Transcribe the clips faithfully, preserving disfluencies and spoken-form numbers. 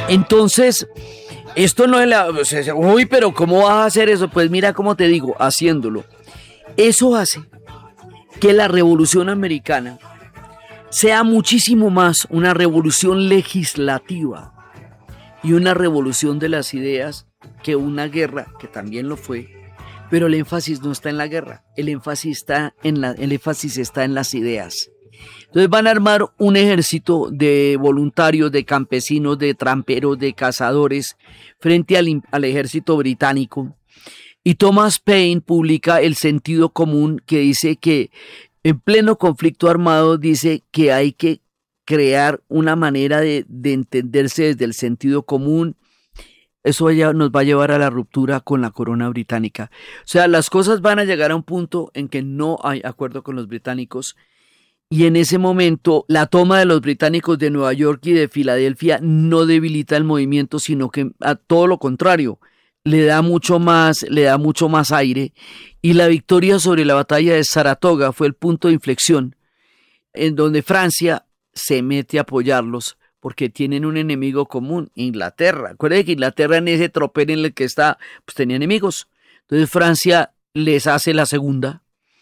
Entonces, esto no es la... O sea, uy, pero ¿cómo vas a hacer eso? Pues mira cómo te digo, haciéndolo. Eso hace que la Revolución Americana sea muchísimo más una revolución legislativa y una revolución de las ideas que una guerra, que también lo fue, pero el énfasis no está en la guerra, el énfasis está en, la, el énfasis está en las ideas. Entonces van a armar un ejército de voluntarios, de campesinos, de tramperos, de cazadores frente al, al ejército británico. Y Thomas Paine publica El sentido común, que dice que en pleno conflicto armado dice que hay que crear una manera de, de entenderse desde el sentido común. Eso nos va a llevar a la ruptura con la corona británica. O sea, las cosas van a llegar a un punto en que no hay acuerdo con los británicos. Y en ese momento, la toma de los británicos de Nueva York y de Filadelfia no debilita el movimiento, sino que a todo lo contrario, le da mucho más, le da mucho más aire. Y la victoria sobre la batalla de Saratoga fue el punto de inflexión en donde Francia se mete a apoyarlos porque tienen un enemigo común, Inglaterra. Acuérdense que Inglaterra en ese tropel en el que está, pues tenía enemigos. Entonces Francia les hace la segunda.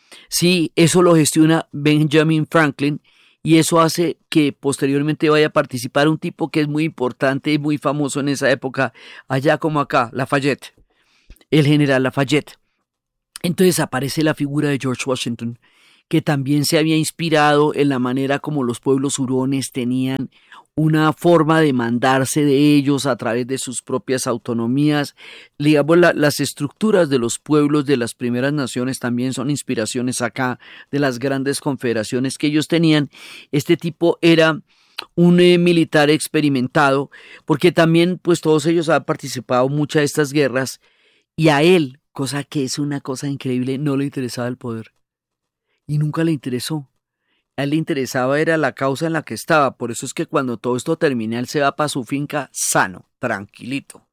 Sí, eso lo gestiona Benjamin Franklin y eso hace que posteriormente vaya a participar un tipo que es muy importante y muy famoso en esa época, allá como acá, Lafayette, el general Lafayette. Entonces aparece la figura de George Washington, que también se había inspirado en la manera como los pueblos hurones tenían una forma de mandarse de ellos a través de sus propias autonomías. Digamos, la, las estructuras de los pueblos de las primeras naciones también son inspiraciones acá de las grandes confederaciones que ellos tenían. Este tipo era un eh, militar experimentado, porque también pues todos ellos han participado en muchas de estas guerras, y a él, cosa que es una cosa increíble, no le interesaba el poder. Y nunca le interesó. A él le interesaba era la causa en la que estaba. Por eso es que cuando todo esto termine, él se va para su finca sano, tranquilito.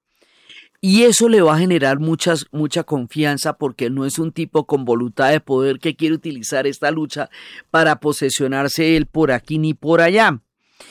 Y eso le va a generar muchas, mucha confianza, porque no es un tipo con voluntad de poder que quiere utilizar esta lucha para posesionarse él por aquí ni por allá.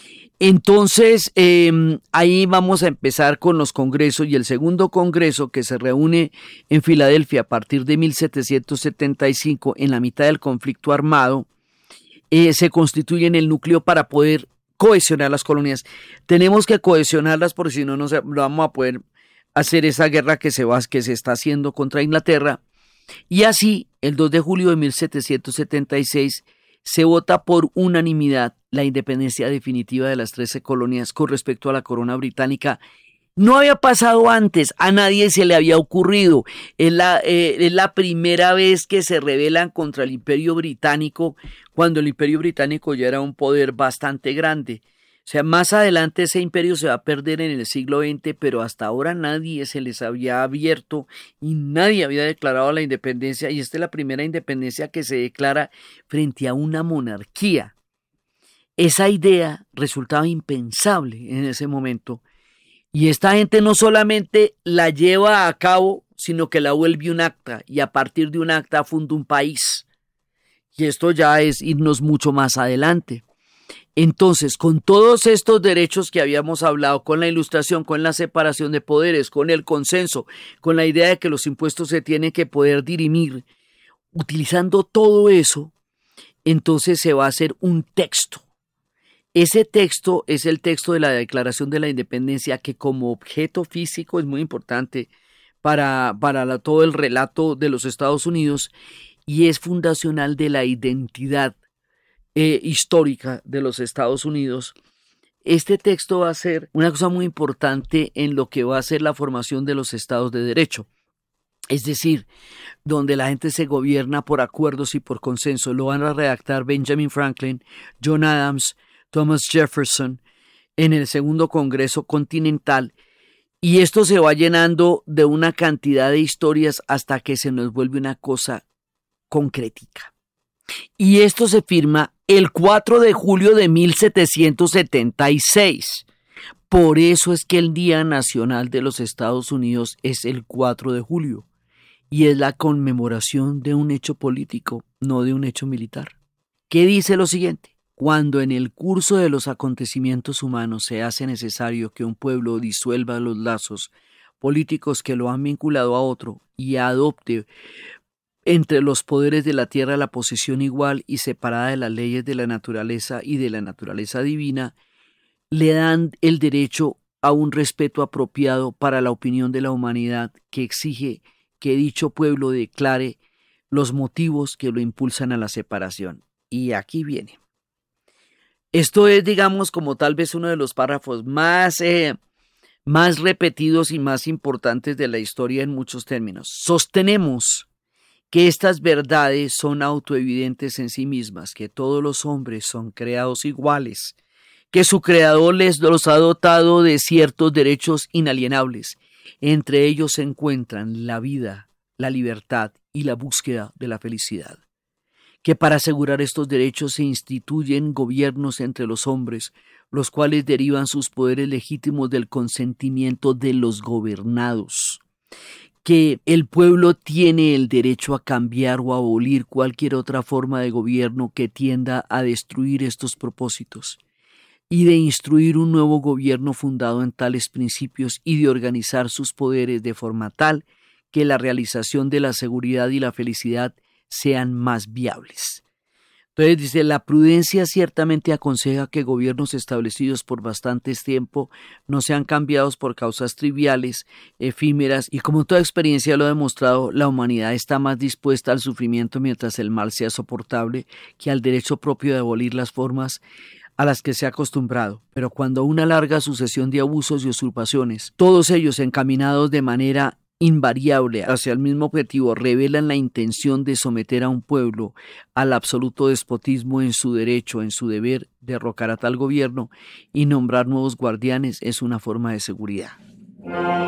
Entonces, eh, ahí vamos a empezar con los congresos, y el segundo congreso, que se reúne en Filadelfia a partir de mil setecientos setenta y cinco, en la mitad del conflicto armado, eh, se constituye en el núcleo para poder cohesionar las colonias. Tenemos que cohesionarlas, porque si no, no, se, no vamos a poder hacer esa guerra que se, va, que se está haciendo contra Inglaterra. Y así, el dos de julio de mil setecientos setenta y seis, se vota por unanimidad la independencia definitiva de las trece colonias con respecto a la corona británica. No había pasado antes, a nadie se le había ocurrido. Es la, eh, es la primera vez que se rebelan contra el Imperio Británico, cuando el Imperio Británico ya era un poder bastante grande. O sea, más adelante ese imperio se va a perder en el siglo veinte, pero hasta ahora nadie se les había abierto y nadie había declarado la independencia, y esta es la primera independencia que se declara frente a una monarquía. Esa idea resultaba impensable en ese momento, y esta gente no solamente la lleva a cabo, sino que la vuelve un acta, y a partir de un acta funda un país. Y esto ya es irnos mucho más adelante. Entonces, con todos estos derechos que habíamos hablado, con la ilustración, con la separación de poderes, con el consenso, con la idea de que los impuestos se tienen que poder dirimir, utilizando todo eso, entonces se va a hacer un texto. Ese texto es el texto de la Declaración de la Independencia, que como objeto físico es muy importante para, para la, todo el relato de los Estados Unidos, y es fundacional de la identidad Eh, histórica de los Estados Unidos. Este texto va a ser una cosa muy importante en lo que va a ser la formación de los estados de derecho, es decir, donde la gente se gobierna por acuerdos y por consenso. Lo van a redactar Benjamin Franklin, John Adams, Thomas Jefferson en el segundo Congreso Continental, y esto se va llenando de una cantidad de historias hasta que se nos vuelve una cosa concretica. Y esto se firma el cuatro de julio de mil setecientos setenta y seis. Por eso es que el Día Nacional de los Estados Unidos es el cuatro de julio, y es la conmemoración de un hecho político, no de un hecho militar. ¿Qué dice lo siguiente? Cuando en el curso de los acontecimientos humanos se hace necesario que un pueblo disuelva los lazos políticos que lo han vinculado a otro y adopte entre los poderes de la tierra la posición igual y separada de las leyes de la naturaleza y de la naturaleza divina, le dan el derecho a un respeto apropiado para la opinión de la humanidad que exige que dicho pueblo declare los motivos que lo impulsan a la separación. Y aquí viene. Esto es, digamos, como tal vez uno de los párrafos más, eh, más repetidos y más importantes de la historia en muchos términos. Sostenemos que estas verdades son autoevidentes en sí mismas, que todos los hombres son creados iguales, que su creador les los ha dotado de ciertos derechos inalienables. Entre ellos se encuentran la vida, la libertad y la búsqueda de la felicidad. Que para asegurar estos derechos se instituyen gobiernos entre los hombres, los cuales derivan sus poderes legítimos del consentimiento de los gobernados. Que el pueblo tiene el derecho a cambiar o abolir cualquier otra forma de gobierno que tienda a destruir estos propósitos, y de instruir un nuevo gobierno fundado en tales principios y de organizar sus poderes de forma tal que la realización de la seguridad y la felicidad sean más viables. Entonces dice, la prudencia ciertamente aconseja que gobiernos establecidos por bastante tiempo no sean cambiados por causas triviales, efímeras, y como toda experiencia lo ha demostrado, la humanidad está más dispuesta al sufrimiento mientras el mal sea soportable que al derecho propio de abolir las formas a las que se ha acostumbrado. Pero cuando una larga sucesión de abusos y usurpaciones, todos ellos encaminados de manera invariable hacia el mismo objetivo, revelan la intención de someter a un pueblo al absoluto despotismo en su derecho, en su deber, derrocar a tal gobierno y nombrar nuevos guardianes, es una forma de seguridad.